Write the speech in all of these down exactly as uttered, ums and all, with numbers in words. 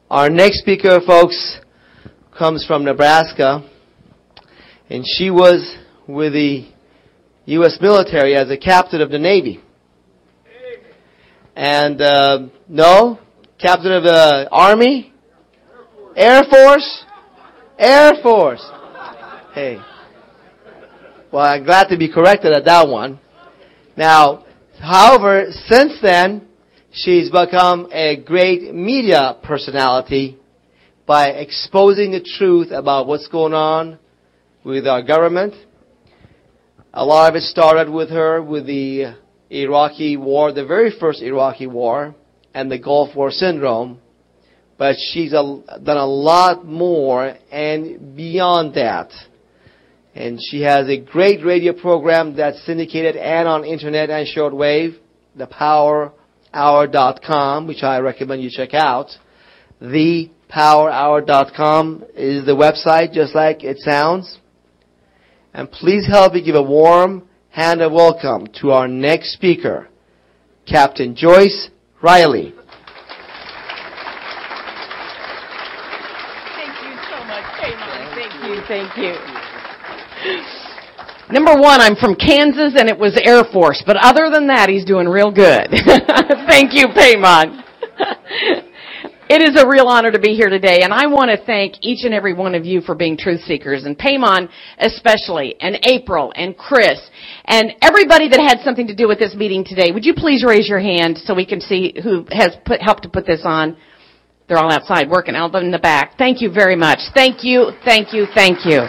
Our next speaker, folks, comes from Nebraska, and she was with the U S military as a captain of the Navy. And, uh, no, captain of the Army? Air Force? Air Force. Hey. Well, I'm glad to be corrected at that one. Now, however, since then, she's become a great media personality by exposing the truth about what's going on with our government. A lot of it started with her with the Iraqi war, the very first Iraqi war, and the Gulf War syndrome. But she's a, done a lot more and beyond that. And she has a great radio program that's syndicated and on internet and shortwave, the power hour dot com, which I recommend you check out. the power hour dot com is the website, just like it sounds. And please help me give a warm hand of welcome to our next speaker, Captain Joyce Riley. Thank you so much, Pamon. Thank you, thank you. Number one, I'm from Kansas, and it was Air Force. But other than that, he's doing real good. Thank you, Pamon. It is a real honor to be here today, and I want to thank each and every one of you for being truth seekers, and Pamon especially, and April, and Chris, and everybody that had something to do with this meeting today. Would you please raise your hand so we can see who has put, helped to put this on? They're all outside working, out in the back. Thank you very much. Thank you, thank you, thank you.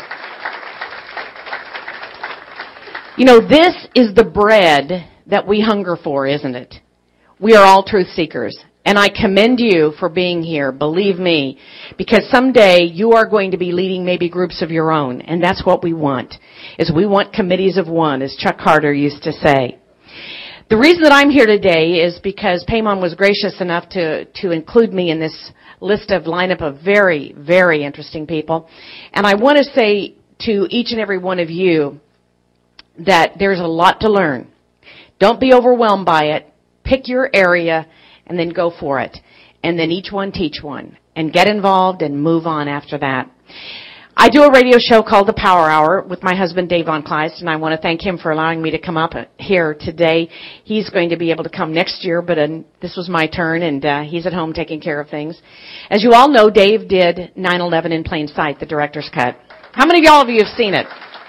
You know, this is the bread that we hunger for, isn't it? We are all truth seekers. And I commend you for being here, believe me, because someday you are going to be leading maybe groups of your own. And that's what we want, is we want committees of one, as Chuck Carter used to say. The reason that I'm here today is because Pamon was gracious enough to, to include me in this list of lineup of very, very interesting people. And I want to say to each and every one of you that there's a lot to learn. Don't be overwhelmed by it. Pick your area and then go for it. And then each one teach one. And get involved and move on after that. I do a radio show called The Power Hour with my husband, Dave Von Kleist, and I want to thank him for allowing me to come up here today. He's going to be able to come next year, but uh, this was my turn, and uh, he's at home taking care of things. As you all know, Dave did nine eleven in plain sight, the director's cut. How many of y'all of you have seen it?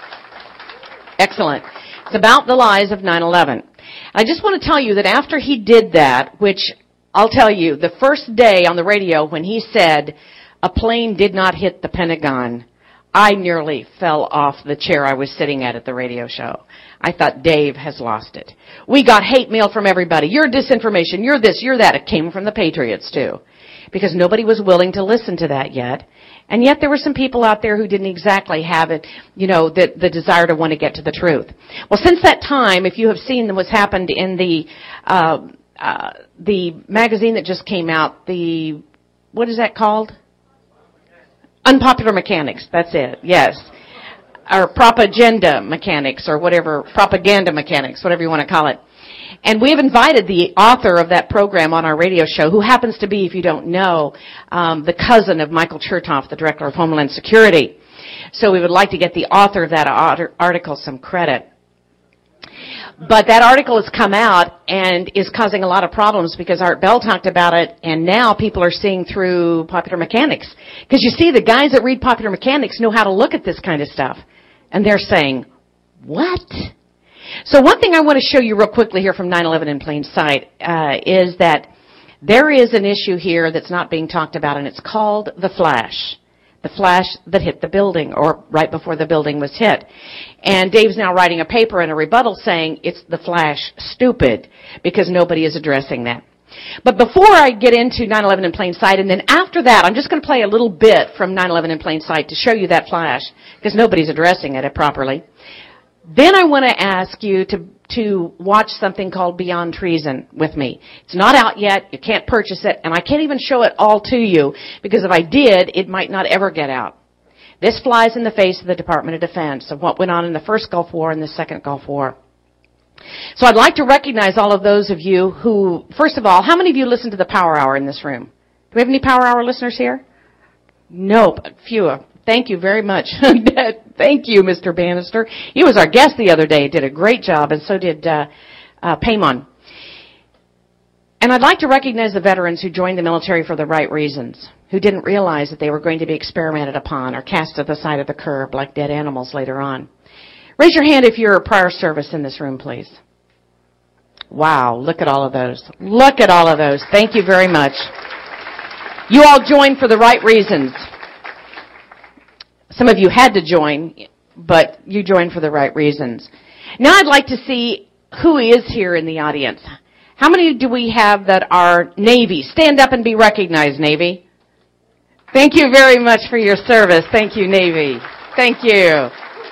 Excellent. It's about the lies of nine eleven. I just want to tell you that after he did that, which I'll tell you, the first day on the radio when he said a plane did not hit the Pentagon, I nearly fell off the chair I was sitting at at the radio show. I thought, Dave has lost it. We got hate mail from everybody. You're disinformation. You're this, you're that. It came from the Patriots, too, because nobody was willing to listen to that yet. And yet there were some people out there who didn't exactly have it, you know, the, the desire to want to get to the truth. Well, since that time, if you have seen what's happened in the uh, uh, the magazine that just came out, the, what is that called? Unpopular Mechanics. That's it. Yes. Or propaganda mechanics, or whatever, propaganda mechanics, whatever you want to call it. And we have invited the author of that program on our radio show, who happens to be, if you don't know, um, the cousin of Michael Chertoff, the Director of Homeland Security. So we would like to get the author of that article some credit. But that article has come out and is causing a lot of problems because Art Bell talked about it, and now people are seeing through Popular Mechanics. Because you see, the guys that read Popular Mechanics know how to look at this kind of stuff. And they're saying, what? So one thing I want to show you real quickly here from nine eleven in plain sight uh, is that there is an issue here that's not being talked about, and it's called the flash. The flash that hit the building, or right before the building was hit. And Dave's now writing a paper and a rebuttal saying it's the flash stupid, because nobody is addressing that. But before I get into nine eleven in plain sight, and then after that, I'm just going to play a little bit from nine eleven in plain sight to show you that flash, because nobody's addressing it properly. Then I want to ask you to to watch something called Beyond Treason with me. It's not out yet. You can't purchase it. And I can't even show it all to you, because if I did, it might not ever get out. This flies in the face of the Department of Defense, of what went on in the first Gulf War and the second Gulf War. So I'd like to recognize all of those of you who, first of all, how many of you listen to the Power Hour in this room? Do we have any Power Hour listeners here? Nope, few. Thank you very much. Thank you, Mister Bannister. He was our guest the other day. Did a great job, and so did uh, uh, Paymon. And I'd like to recognize the veterans who joined the military for the right reasons, who didn't realize that they were going to be experimented upon or cast to the side of the curb like dead animals later on. Raise your hand if you're a prior service in this room, please. Wow, look at all of those. Look at all of those. Thank you very much. You all joined for the right reasons. Some of you had to join, but you joined for the right reasons. Now I'd like to see who is here in the audience. How many do we have that are Navy? Stand up and be recognized, Navy. Thank you very much for your service. Thank you, Navy. Thank you.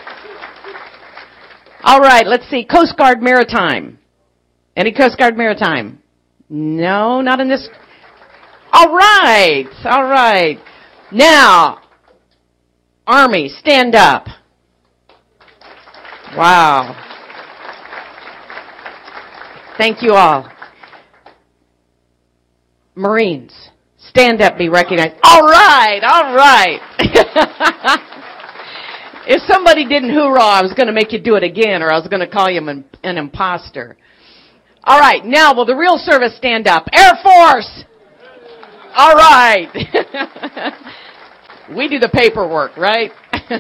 All right, let's see. Coast Guard Maritime. Any Coast Guard Maritime? No, not in this. All right, all right. Now, Army, stand up. Wow. Thank you all. Marines, stand up, be recognized. All right, all right. If somebody didn't hoorah, I was going to make you do it again, or I was going to call you an, an imposter. All right, now will the real service stand up? Air Force! All right. We do the paperwork, right?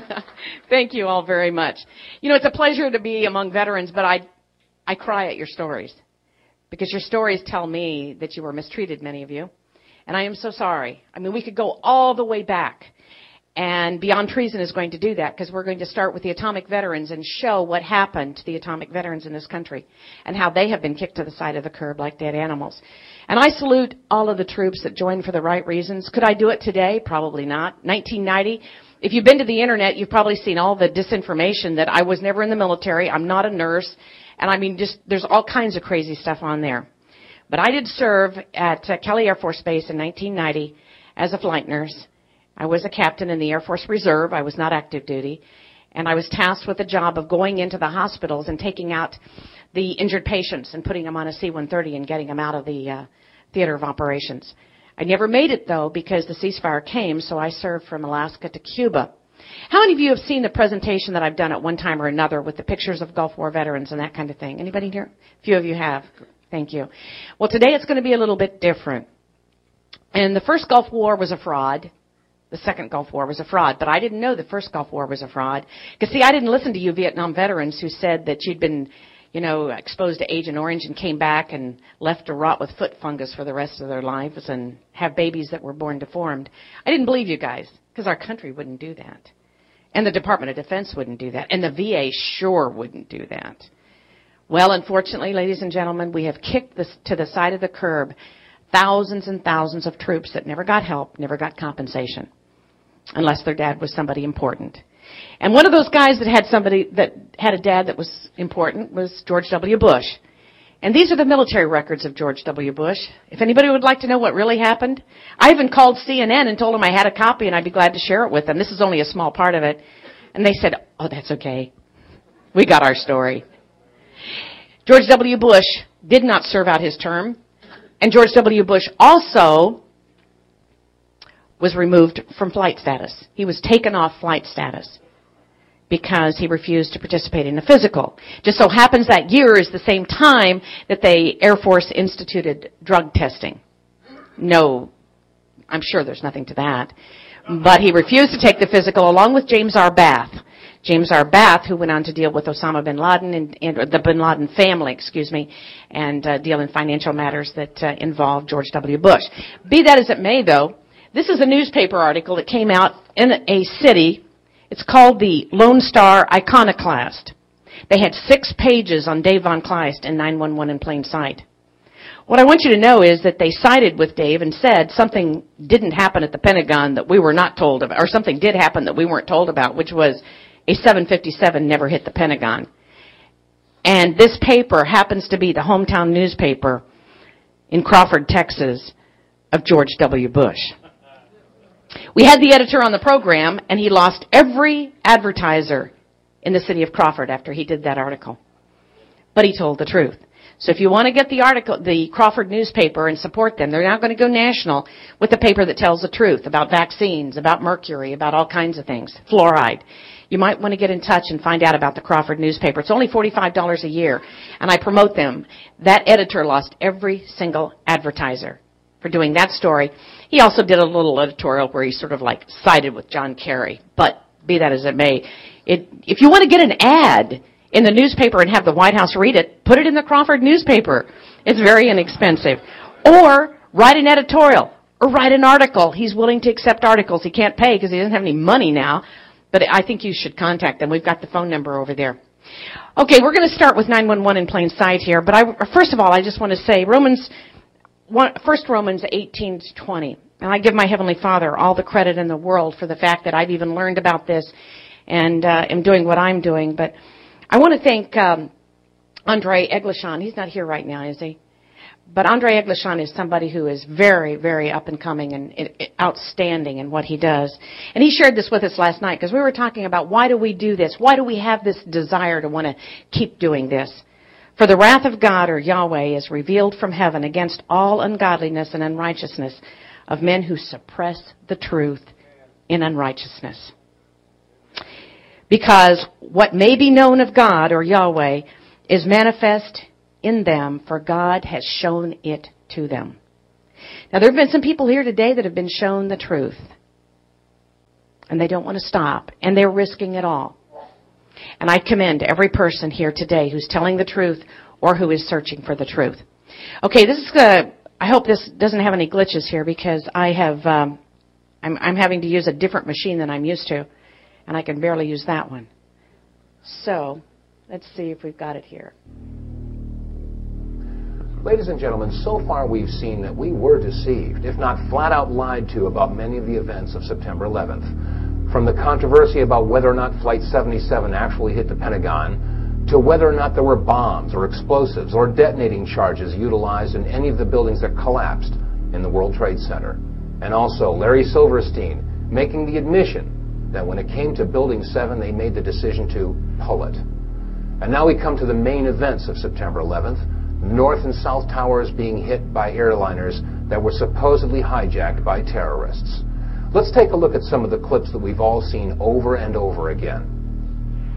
Thank you all very much. You know, it's a pleasure to be among veterans, but I, I cry at your stories. Because your stories tell me that you were mistreated, many of you. And I am so sorry. I mean, we could go all the way back. And Beyond Treason is going to do that because we're going to start with the atomic veterans and show what happened to the atomic veterans in this country and how they have been kicked to the side of the curb like dead animals. And I salute all of the troops that joined for the right reasons. Could I do it today? Probably not. nineteen ninety, if you've been to the internet, you've probably seen all the disinformation that I was never in the military. I'm not a nurse. And I mean, just there's all kinds of crazy stuff on there. But I did serve at uh, Kelly Air Force Base in nineteen ninety as a flight nurse. I was a captain in the Air Force Reserve. I was not active duty. And I was tasked with the job of going into the hospitals and taking out the injured patients and putting them on a C one thirty and getting them out of the uh, theater of operations. I never made it, though, because the ceasefire came, so I served from Alaska to Cuba. How many of you have seen the presentation that I've done at one time or another with the pictures of Gulf War veterans and that kind of thing? Anybody here? A few of you have. Thank you. Well, today it's going to be a little bit different. And the first Gulf War was a fraud. The second Gulf War was a fraud. But I didn't know the first Gulf War was a fraud. Because, see, I didn't listen to you Vietnam veterans who said that you'd been, you know, exposed to Agent Orange and came back and left to rot with foot fungus for the rest of their lives and have babies that were born deformed. I didn't believe you guys because our country wouldn't do that. And the Department of Defense wouldn't do that. And the V A sure wouldn't do that. Well, unfortunately, ladies and gentlemen, we have kicked this to the side of the curb thousands and thousands of troops that never got help, never got compensation, unless their dad was somebody important. And one of those guys that had somebody that had a dad that was important was George W. Bush. And these are the military records of George W. Bush. If anybody would like to know what really happened, I even called C N N and told them I had a copy and I'd be glad to share it with them. This is only a small part of it. And they said, oh, that's okay. We got our story. George W. Bush did not serve out his term. And George W. Bush also was removed from flight status. He was taken off flight status because he refused to participate in a physical. Just so happens that year is the same time that the Air Force instituted drug testing. No, I'm sure there's nothing to that. But he refused to take the physical along with James R. Bath. James R. Bath, who went on to deal with Osama bin Laden and, and the bin Laden family, excuse me, and uh, deal in financial matters that uh, involved George W. Bush. Be that as it may, though, this is a newspaper article that came out in a city. It's called the Lone Star Iconoclast. They had six pages on Dave Von Kleist and nine one one in plain sight. What I want you to know is that they sided with Dave and said something didn't happen at the Pentagon that we were not told about, or something did happen that we weren't told about, which was a seven fifty-seven never hit the Pentagon. And this paper happens to be the hometown newspaper in Crawford, Texas, of George W. Bush. We had the editor on the program, and he lost every advertiser in the city of Crawford after he did that article. But he told the truth. So if you want to get the article, the Crawford newspaper, and support them, they're now going to go national with the paper that tells the truth about vaccines, about mercury, about all kinds of things, fluoride. You might want to get in touch and find out about the Crawford newspaper. It's only forty-five dollars a year, and I promote them. That editor lost every single advertiser for doing that story. He also did a little editorial where he sort of like sided with John Kerry. But be that as it may, it, if you want to get an ad in the newspaper and have the White House read it, put it in the Crawford newspaper. It's very inexpensive. Or write an editorial or write an article. He's willing to accept articles. He can't pay because he doesn't have any money now. But I think you should contact them. We've got the phone number over there. Okay, we're going to start with nine one one in plain sight here. But I, first of all, I just want to say Romans, First Romans eighteen to twenty. And I give my Heavenly Father all the credit in the world for the fact that I've even learned about this and uh, am doing what I'm doing. But I want to thank um, Andre Eglishon. He's not here right now, is he? But Andre Eglishon is somebody who is very, very up and coming and, and outstanding in what he does. And he shared this with us last night because we were talking about why do we do this? Why do we have this desire to want to keep doing this? For the wrath of God, or Yahweh, is revealed from heaven against all ungodliness and unrighteousness of men who suppress the truth in unrighteousness. Because what may be known of God, or Yahweh, is manifest in them, for God has shown it to them. Now, there have been some people here today that have been shown the truth. And they don't want to stop. And they're risking it all. And I commend every person here today who's telling the truth or who is searching for the truth. Okay, this is uh, I hope this doesn't have any glitches here because I have, um, I'm, I'm having to use a different machine than I'm used to. And I can barely use that one. So, let's see if we've got it here. Ladies and gentlemen, so far we've seen that we were deceived, if not flat out lied to, about many of the events of September eleventh. From the controversy about whether or not Flight seventy-seven actually hit the Pentagon, to whether or not there were bombs or explosives or detonating charges utilized in any of the buildings that collapsed in the World Trade Center. And also Larry Silverstein making the admission that when it came to Building seven, they made the decision to pull it. And now we come to the main events of September eleventh, North and South Towers being hit by airliners that were supposedly hijacked by terrorists. Let's take a look at some of the clips that we've all seen over and over again.